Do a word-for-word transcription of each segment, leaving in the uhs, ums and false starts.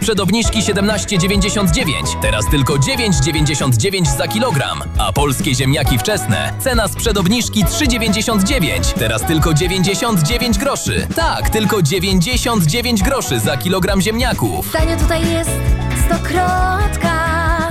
przed obniżki siedemnaście dziewięćdziesiąt dziewięć. Teraz tylko dziewięć dziewięćdziesiąt dziewięć za kilogram. A polskie ziemniaki wczesne. Cena sprzed obniżki trzy dziewięćdziesiąt dziewięć. Teraz tylko dziewięćdziesiąt dziewięć groszy. Tak, tylko dziewięćdziesiąt dziewięć groszy za kilogram ziemniaków. Tanio tutaj jest stokrotka.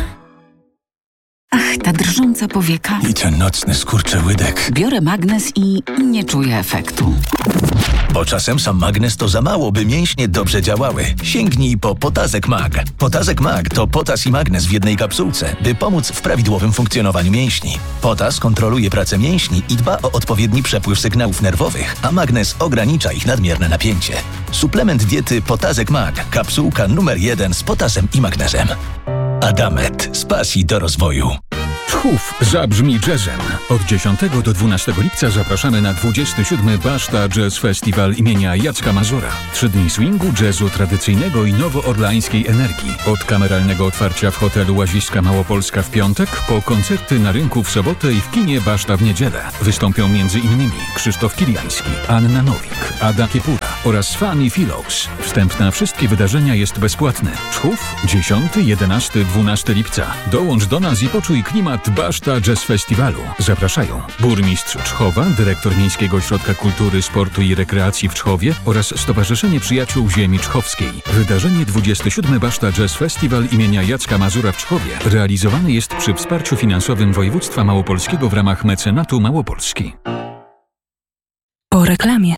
Ach, ta drżąca powieka. I ten nocny skurczy łydek. Biorę magnes i nie czuję efektu. Bo czasem sam magnes to za mało, by mięśnie dobrze działały. Sięgnij po Potazek Mag. Potazek Mag to potas i magnes w jednej kapsułce, by pomóc w prawidłowym funkcjonowaniu mięśni. Potas kontroluje pracę mięśni i dba o odpowiedni przepływ sygnałów nerwowych, a magnes ogranicza ich nadmierne napięcie. Suplement diety Potazek Mag. Kapsułka numer jeden z potasem i magnezem. Adamet. Z pasji do rozwoju. Tchów zabrzmi jazzem. Od dziesiątego do dwunastego lipca zapraszamy na dwudziesty siódmy Baszta Jazz Festival imienia Jacka Mazura. Trzy dni swingu, jazzu tradycyjnego i nowoorleańskiej energii. Od kameralnego otwarcia w hotelu Łaziska Małopolska w piątek, po koncerty na rynku w sobotę i w kinie Baszta w niedzielę. Wystąpią między innymi Krzysztof Kiliański, Anna Nowik, Ada Kiepura oraz Fanny Phillips. Wstęp na wszystkie wydarzenia jest bezpłatny. Tchów dziesiątego, jedenastego, dwunastego lipca. Dołącz do nas i poczuj klimat Baszta Jazz Festiwalu. Zapraszają burmistrz Czchowa, dyrektor Miejskiego Ośrodka Kultury, Sportu i Rekreacji w Czchowie oraz Stowarzyszenie Przyjaciół Ziemi Czchowskiej. Wydarzenie dwudziesty siódmy Baszta Jazz Festival imienia Jacka Mazura w Czchowie realizowany jest przy wsparciu finansowym województwa małopolskiego w ramach mecenatu Małopolski. Po reklamie.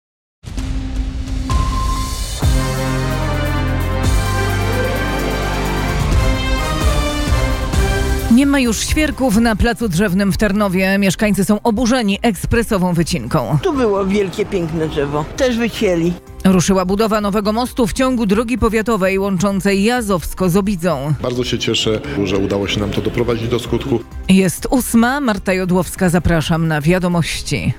Nie ma już świerków na Placu Drzewnym w Tarnowie. Mieszkańcy są oburzeni ekspresową wycinką. Tu było wielkie, piękne drzewo. Też wycięli. Ruszyła budowa nowego mostu w ciągu drogi powiatowej łączącej Jazowsko z Obidzą. Bardzo się cieszę, że udało się nam to doprowadzić do skutku. Jest ósma. Marta Jodłowska, zapraszam na wiadomości.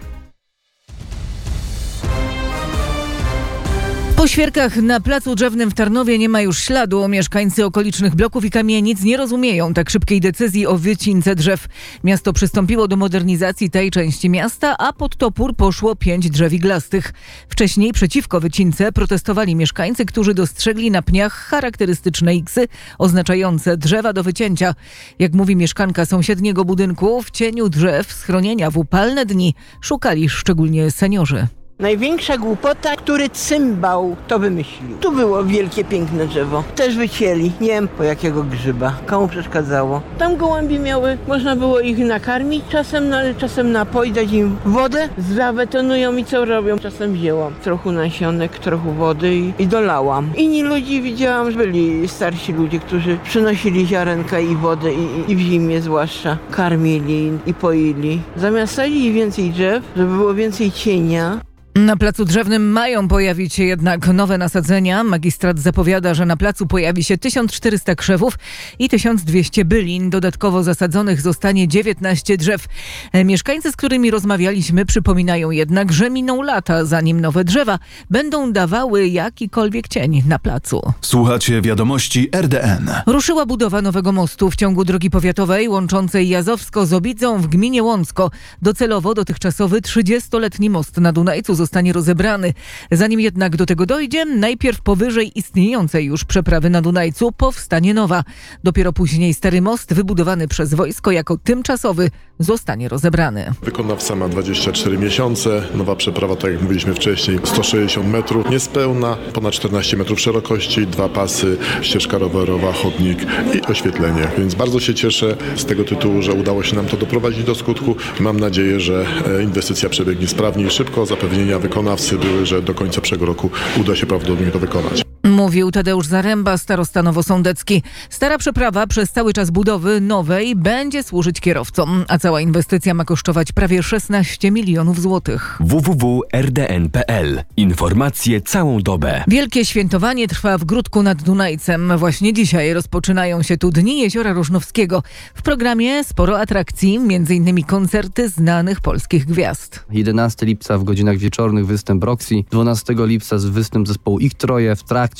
Po świerkach na Placu Drzewnym w Tarnowie nie ma już śladu. Mieszkańcy okolicznych bloków i kamienic nie rozumieją tak szybkiej decyzji o wycince drzew. Miasto przystąpiło do modernizacji tej części miasta, a pod topór poszło pięć drzew iglastych. Wcześniej przeciwko wycince protestowali mieszkańcy, którzy dostrzegli na pniach charakterystyczne iksy oznaczające drzewa do wycięcia. Jak mówi mieszkanka sąsiedniego budynku, w cieniu drzew schronienia w upalne dni szukali szczególnie seniorzy. Największa głupota, który cymbał to wymyślił. Tu było wielkie, piękne drzewo. Też wycięli. Nie wiem po jakiego grzyba. Komu przeszkadzało. Tam gołębi miały, można było ich nakarmić czasem, no ale czasem napoi, dać im wodę, zabetonują i co robią? Czasem wzięłam trochę nasionek, trochę wody i, i dolałam. Inni ludzi widziałam, że byli starsi ludzie, którzy przynosili ziarenka i wodę i, i w zimie zwłaszcza karmili i poili. Zamiast sadzić więcej drzew, żeby było więcej cienia. Na Placu Drzewnym mają pojawić się jednak nowe nasadzenia. Magistrat zapowiada, że na placu pojawi się tysiąc czterysta krzewów i tysiąc dwieście bylin. Dodatkowo zasadzonych zostanie dziewiętnaście drzew. Mieszkańcy, z którymi rozmawialiśmy, przypominają jednak, że miną lata, zanim nowe drzewa będą dawały jakikolwiek cień na placu. Słuchacie wiadomości R D N. Ruszyła budowa nowego mostu w ciągu drogi powiatowej łączącej Jazowsko z Obidzą w gminie Łącko. Docelowo dotychczasowy trzydziestoletni most na Dunajcu zostanie rozebrany. Zanim jednak do tego dojdzie, najpierw powyżej istniejącej już przeprawy na Dunajcu powstanie nowa. Dopiero później stary most wybudowany przez wojsko jako tymczasowy zostanie rozebrany. Wykonawca ma dwadzieścia cztery miesiące. Nowa przeprawa, tak jak mówiliśmy wcześniej, sto sześćdziesiąt metrów. Niespełna, ponad czternaście metrów szerokości, dwa pasy, ścieżka rowerowa, chodnik i oświetlenie. Więc bardzo się cieszę z tego tytułu, że udało się nam to doprowadzić do skutku. Mam nadzieję, że inwestycja przebiegnie sprawnie i szybko. Zapewnienia wykonawcy były, że do końca przyszłego roku uda się prawdopodobnie to wykonać. Mówił Tadeusz Zaręba, starosta nowosądecki. Stara przeprawa przez cały czas budowy nowej będzie służyć kierowcom, a cała inwestycja ma kosztować prawie szesnaście milionów złotych. w w w kropka r d n kropka p l. Informacje całą dobę. Wielkie świętowanie trwa w Gródku nad Dunajcem. Właśnie dzisiaj rozpoczynają się tu Dni Jeziora Różnowskiego. W programie sporo atrakcji, między innymi koncerty znanych polskich gwiazd. jedenastego lipca w godzinach wieczornych występ Roxy, dwunastego lipca występ zespołu Ich Troje, w trakcie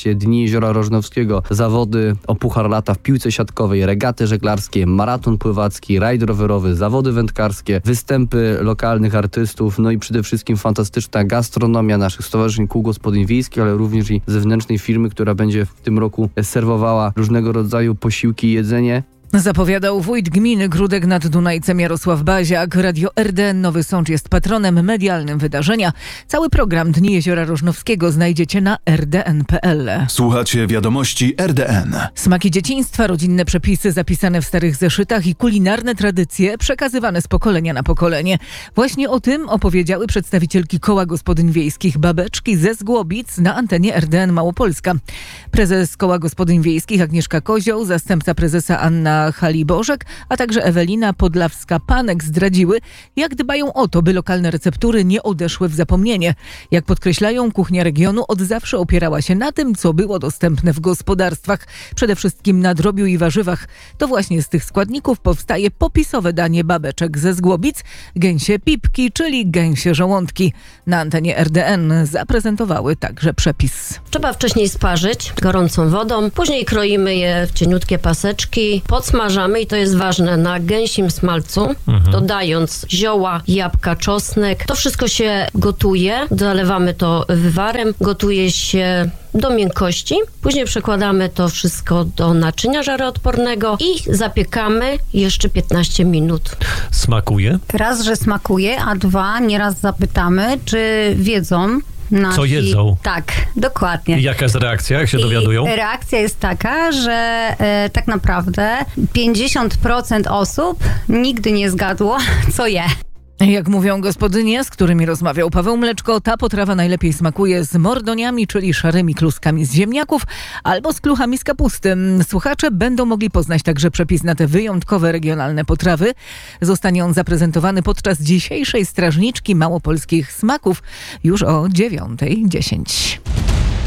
organizację Dni Jeziora Rożnowskiego, zawody o Puchar Lata w piłce siatkowej, regaty żeglarskie, maraton pływacki, rajd rowerowy, zawody wędkarskie, występy lokalnych artystów, no i przede wszystkim fantastyczna gastronomia naszych stowarzyszeń kół gospodyń wiejskich, ale również i zewnętrznej firmy, która będzie w tym roku serwowała różnego rodzaju posiłki i jedzenie. Zapowiadał wójt gminy Gródek nad Dunajcem Jarosław Baziak. Radio R D N Nowy Sącz jest patronem medialnym wydarzenia. Cały program Dni Jeziora Rożnowskiego znajdziecie na r d n kropka p l. Słuchacie wiadomości R D N. Smaki dzieciństwa, rodzinne przepisy zapisane w starych zeszytach i kulinarne tradycje przekazywane z pokolenia na pokolenie. Właśnie o tym opowiedziały przedstawicielki Koła Gospodyń Wiejskich Babeczki ze Zgłobic na antenie R D N Małopolska. Prezes Koła Gospodyń Wiejskich Agnieszka Kozioł, zastępca prezesa Anna Haliborzek, a także Ewelina Podlawska-Panek zdradziły, jak dbają o to, by lokalne receptury nie odeszły w zapomnienie. Jak podkreślają, kuchnia regionu od zawsze opierała się na tym, co było dostępne w gospodarstwach, przede wszystkim na drobiu i warzywach. To właśnie z tych składników powstaje popisowe danie babeczek ze Zgłobic, gęsie pipki, czyli gęsie żołądki. Na antenie R D N zaprezentowały także przepis. Trzeba wcześniej sparzyć gorącą wodą, później kroimy je w cieniutkie paseczki, podsmażamy i to jest ważne na gęsim smalcu, mhm. dodając zioła, jabłka, czosnek. To wszystko się gotuje, zalewamy to wywarem, gotuje się do miękkości. Później przekładamy to wszystko do naczynia żaroodpornego i zapiekamy jeszcze piętnaście minut. Smakuje? Raz, że smakuje, a dwa, nieraz zapytamy, czy wiedzą, Nasi, co jedzą. Tak, dokładnie. I jaka jest reakcja, jak się I dowiadują? Reakcja jest taka, że e, tak naprawdę pięćdziesiąt procent osób nigdy nie zgadło, co je. Jak mówią gospodynie, z którymi rozmawiał Paweł Mleczko, ta potrawa najlepiej smakuje z mordoniami, czyli szarymi kluskami z ziemniaków, albo z kluchami z kapusty. Słuchacze będą mogli poznać także przepis na te wyjątkowe regionalne potrawy. Zostanie on zaprezentowany podczas dzisiejszej strażniczki małopolskich smaków już o dziewiąta dziesięć.